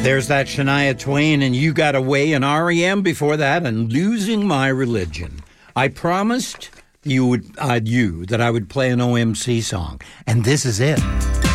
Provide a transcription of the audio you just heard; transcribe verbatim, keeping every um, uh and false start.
There's that Shania Twain and You Got Away, and R E M before that, and Losing My Religion. I promised you would, uh, you that I would play an O M C song, and this is it.